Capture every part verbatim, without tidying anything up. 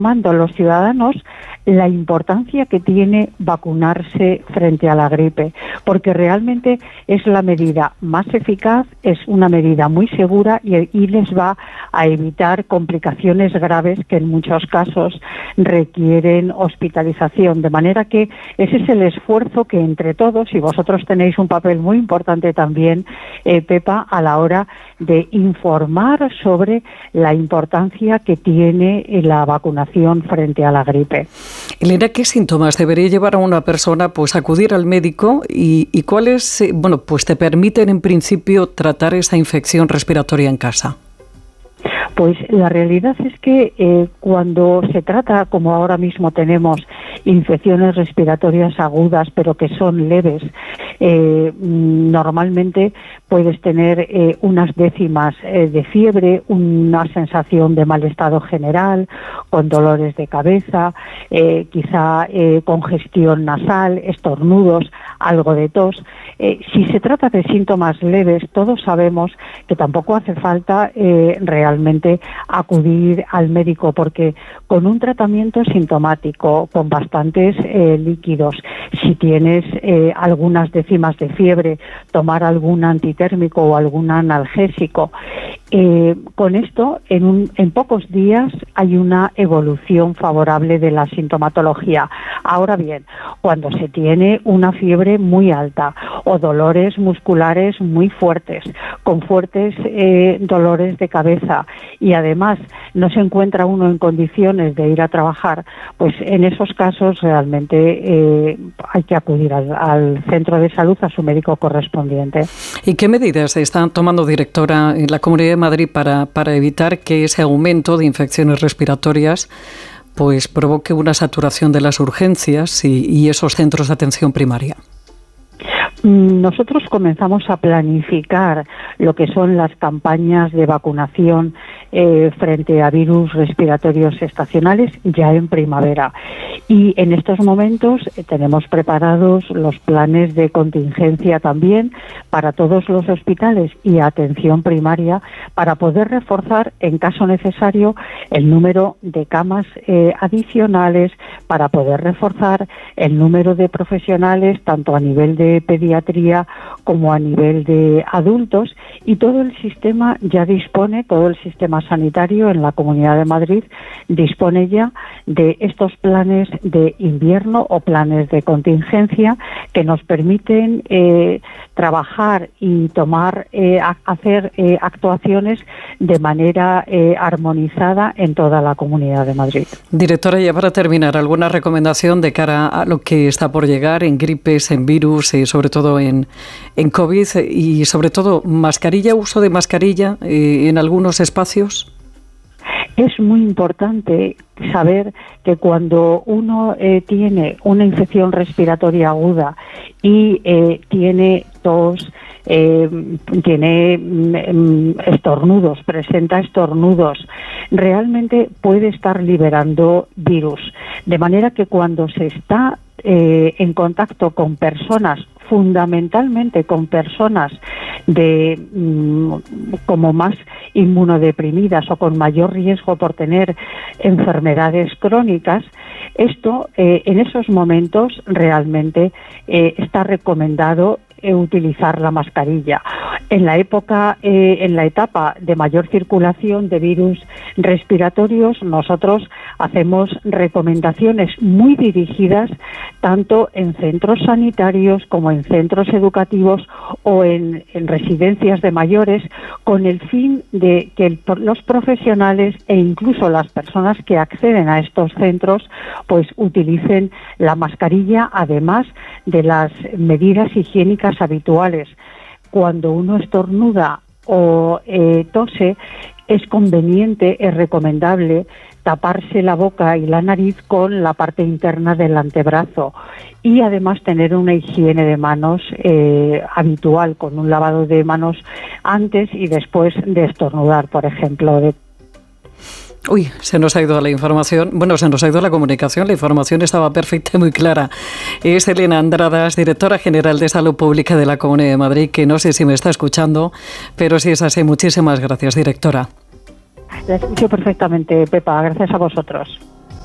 a los ciudadanos la importancia que tiene vacunarse frente a la gripe, porque realmente es la medida más eficaz, es una medida muy segura y, y les va a evitar complicaciones graves que en muchos casos requieren hospitalización. De manera que ese es el esfuerzo que entre todos, y vosotros tenéis un papel muy importante también, eh, Pepa, a la hora de informar sobre la importancia que tiene la vacunación frente a la gripe. Elena, ¿qué síntomas debería llevar a una persona pues acudir al médico y, y cuáles, bueno, pues te permiten en principio tratar esa infección respiratoria en casa? Pues la realidad es que eh, cuando se trata, como ahora mismo tenemos, infecciones respiratorias agudas, pero que son leves, eh, normalmente puedes tener eh, unas décimas eh, de fiebre, una sensación de mal estado general, con dolores de cabeza, eh, quizá eh, congestión nasal, estornudos, algo de tos. Eh, si se trata de síntomas leves, todos sabemos que tampoco hace falta eh, realmente acudir al médico, porque con un tratamiento sintomático, con bastantes eh, líquidos, si tienes eh, algunas décimas de fiebre, tomar algún antitérmico o algún analgésico, eh, con esto en, un, en pocos días hay una evolución favorable de la sintomatología. Ahora bien, cuando se tiene una fiebre muy alta o dolores musculares muy fuertes, con fuertes eh, dolores de cabeza, y además no se encuentra uno en condiciones de ir a trabajar, pues en esos casos realmente eh, hay que acudir al, al centro de salud, a su médico correspondiente. ¿Y qué medidas están tomando, directora, en la Comunidad de Madrid para, para evitar que ese aumento de infecciones respiratorias pues provoque una saturación de las urgencias y, y esos centros de atención primaria? Nosotros comenzamos a planificar lo que son las campañas de vacunación eh, frente a virus respiratorios estacionales ya en primavera. Y en estos momentos eh, tenemos preparados los planes de contingencia también para todos los hospitales y atención primaria, para poder reforzar en caso necesario el número de camas eh, adicionales, para poder reforzar el número de profesionales tanto a nivel de pediatría como a nivel de adultos, y todo el sistema ya dispone, todo el sistema sanitario en la Comunidad de Madrid dispone ya de estos planes de invierno o planes de contingencia que nos permiten eh, trabajar y tomar, eh, hacer eh, actuaciones de manera eh, armonizada en toda la Comunidad de Madrid. Directora, ya para terminar, ¿alguna recomendación de cara a lo que está por llegar en gripes, en virus y sobre todo en, en COVID, y sobre todo mascarilla, uso de mascarilla eh, en algunos espacios? Es muy importante saber que cuando uno eh, tiene una infección respiratoria aguda y eh, tiene tos, eh, tiene mm, estornudos, presenta estornudos, realmente puede estar liberando virus. De manera que cuando se está eh, en contacto con personas, fundamentalmente con personas de mm, como más inmunodeprimidas o con mayor riesgo por tener enfermedades crónicas, esto eh, en esos momentos realmente eh, está recomendado eh, utilizar la mascarilla. En la época, eh, en la etapa de mayor circulación de virus respiratorios, nosotros hacemos recomendaciones muy dirigidas tanto en centros sanitarios como en centros educativos o en, en residencias de mayores, con el fin de que el, los profesionales e incluso las personas que acceden a estos centros pues utilicen la mascarilla, además de las medidas higiénicas habituales. Cuando uno estornuda o eh, tose, es conveniente, es recomendable taparse la boca y la nariz con la parte interna del antebrazo, y además tener una higiene de manos eh, habitual, con un lavado de manos antes y después de estornudar, por ejemplo. De Uy, se nos ha ido la información. Bueno, se nos ha ido la comunicación. La información estaba perfecta y muy clara. Es Elena Andradas, directora general de Salud Pública de la Comunidad de Madrid, que no sé si me está escuchando, pero si es así, muchísimas gracias, directora. La escucho perfectamente, Pepa. Gracias a vosotros.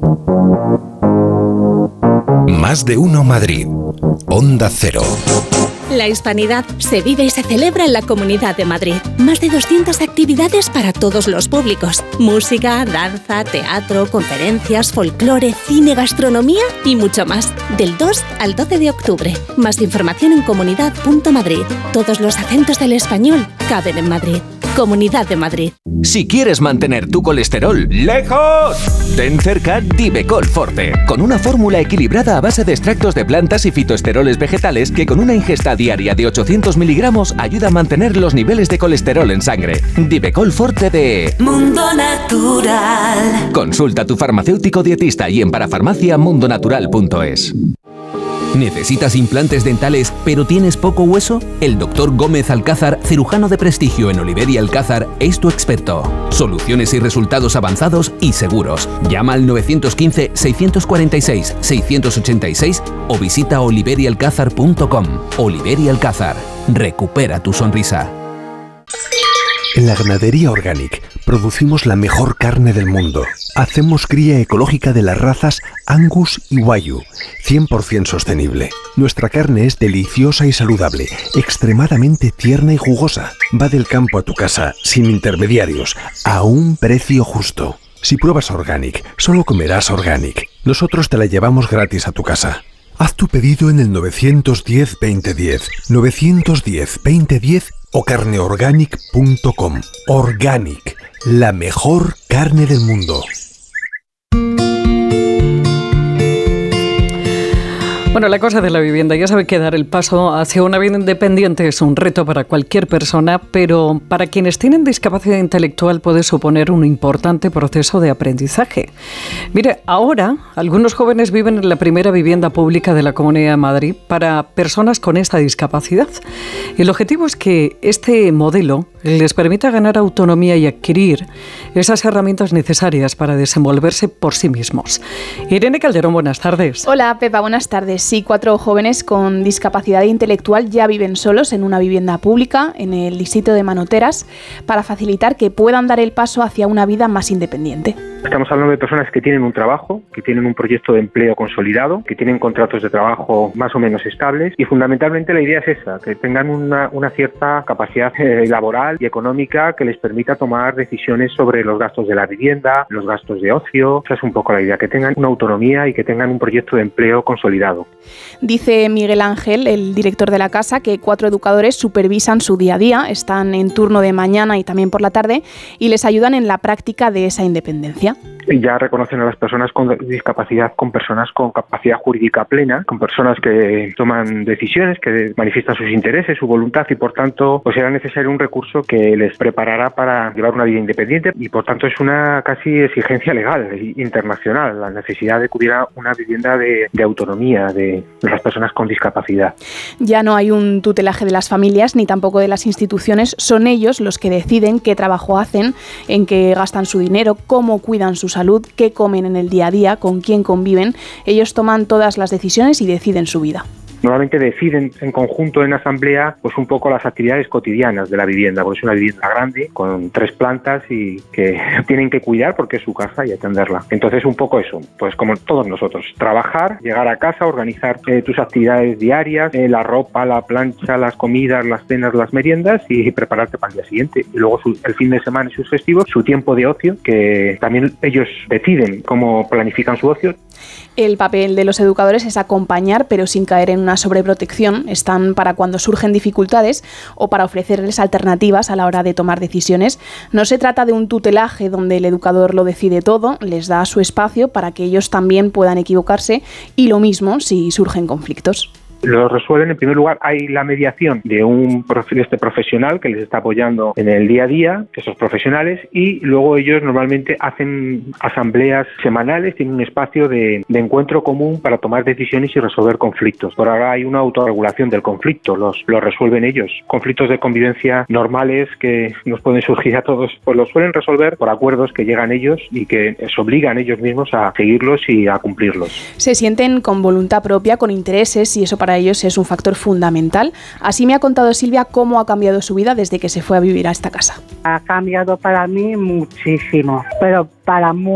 Más de uno Madrid. Onda Cero. La hispanidad se vive y se celebra en la Comunidad de Madrid. Más de doscientas actividades para todos los públicos. Música, danza, teatro, conferencias, folclore, cine, gastronomía y mucho más. Del dos al doce de octubre. Más información en comunidad punto madrid. Todos los acentos del español caben en Madrid. Comunidad de Madrid. Si quieres mantener tu colesterol lejos, ten cerca Divecol Forte, con una fórmula equilibrada a base de extractos de plantas y fitoesteroles vegetales que con una ingesta diaria de ochocientos miligramos ayuda a mantener los niveles de colesterol en sangre. Divecol Forte de Mundo Natural. Consulta a tu farmacéutico dietista y en parafarmacia mundo natural punto es. ¿Necesitas implantes dentales pero tienes poco hueso? El doctor Gómez Alcázar, cirujano de prestigio en Oliver y Alcázar, es tu experto. Soluciones y resultados avanzados y seguros. Llama al nueve uno cinco, seis cuatro seis, seis ocho seis o visita oliver y alcázar punto com. Oliver y Alcázar. Recupera tu sonrisa. En la Ganadería Organic producimos la mejor carne del mundo. Hacemos cría ecológica de las razas Angus y Wagyu, cien por ciento sostenible. Nuestra carne es deliciosa y saludable, extremadamente tierna y jugosa. Va del campo a tu casa, sin intermediarios, a un precio justo. Si pruebas Organic, solo comerás Organic. Nosotros te la llevamos gratis a tu casa. Haz tu pedido en el nueve uno cero, veinte diez, nueve uno cero, veinte diez o carne organic punto com. Organic, la mejor carne del mundo. Bueno, la cosa de la vivienda, ya sabe que dar el paso hacia una vida independiente es un reto para cualquier persona, pero para quienes tienen discapacidad intelectual puede suponer un importante proceso de aprendizaje. Mire, ahora algunos jóvenes viven en la primera vivienda pública de la Comunidad de Madrid para personas con esta discapacidad. El objetivo es que este modelo les permita ganar autonomía y adquirir esas herramientas necesarias para desenvolverse por sí mismos. Irene Calderón, buenas tardes. Hola, Pepa, buenas tardes. Sí, cuatro jóvenes con discapacidad intelectual ya viven solos en una vivienda pública en el distrito de Manoteras para facilitar que puedan dar el paso hacia una vida más independiente. Estamos hablando de personas que tienen un trabajo, que tienen un proyecto de empleo consolidado, que tienen contratos de trabajo más o menos estables y fundamentalmente la idea es esa, que tengan una, una cierta capacidad eh, laboral y económica que les permita tomar decisiones sobre los gastos de la vivienda, los gastos de ocio. Esa es un poco la idea, que tengan una autonomía y que tengan un proyecto de empleo consolidado. Dice Miguel Ángel, el director de la casa, que cuatro educadores supervisan su día a día, están en turno de mañana y también por la tarde y les ayudan en la práctica de esa independencia. Y ya reconocen a las personas con discapacidad con personas con capacidad jurídica plena, con personas que toman decisiones, que manifiestan sus intereses, su voluntad y por tanto pues era necesario un recurso que les preparara para llevar una vida independiente y por tanto es una casi exigencia legal internacional, la necesidad de que hubiera una vivienda de, de autonomía de, de las personas con discapacidad. Ya no hay un tutelaje de las familias ni tampoco de las instituciones, son ellos los que deciden qué trabajo hacen, en qué gastan su dinero, cómo cuidan su salud, qué comen en el día a día, con quién conviven. Ellos toman todas las decisiones y deciden su vida. Normalmente deciden en conjunto en asamblea pues un poco las actividades cotidianas de la vivienda, porque es una vivienda grande con tres plantas y que tienen que cuidar porque es su casa y atenderla. Entonces un poco eso, pues como todos nosotros, trabajar, llegar a casa, organizar eh, tus actividades diarias, eh, la ropa, la plancha, las comidas, las cenas, las meriendas y prepararte para el día siguiente. Y luego su, el fin de semana y sus festivos, su tiempo de ocio, que también ellos deciden cómo planifican su ocio. El papel de los educadores es acompañar, pero sin caer en una sobreprotección. Están para cuando surgen dificultades o para ofrecerles alternativas a la hora de tomar decisiones. No se trata de un tutelaje donde el educador lo decide todo, les da su espacio para que ellos también puedan equivocarse y lo mismo si surgen conflictos. Lo resuelven, en primer lugar, hay la mediación de un de este profesional que les está apoyando en el día a día, esos profesionales, y luego ellos normalmente hacen asambleas semanales, tienen un espacio de, de encuentro común para tomar decisiones y resolver conflictos. Por ahora hay una autorregulación del conflicto, los, los resuelven ellos. Conflictos de convivencia normales que nos pueden surgir a todos, pues los suelen resolver por acuerdos que llegan ellos y que se obligan ellos mismos a seguirlos y a cumplirlos. Se sienten con voluntad propia, con intereses, y eso para ellos es un factor fundamental. Así me ha contado Silvia cómo ha cambiado su vida desde que se fue a vivir a esta casa. Ha cambiado para mí muchísimo, pero para muy